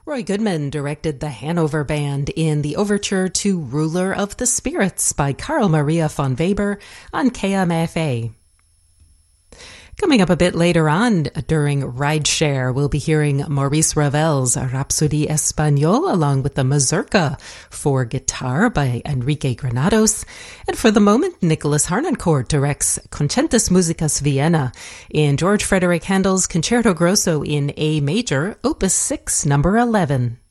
Roy Goodman directed the Hanover Band in the overture to Ruler of the Spirits by Carl Maria von Weber on KMFA. Coming up a bit later on during Rideshare, we'll be hearing Maurice Ravel's Rhapsodie Espagnole along with the Mazurka for guitar by Enrique Granados. And for the moment, Nicholas Harnoncourt directs Concentus Musicas Vienna in George Frederick Handel's Concerto Grosso in A major, Opus 6, number 11.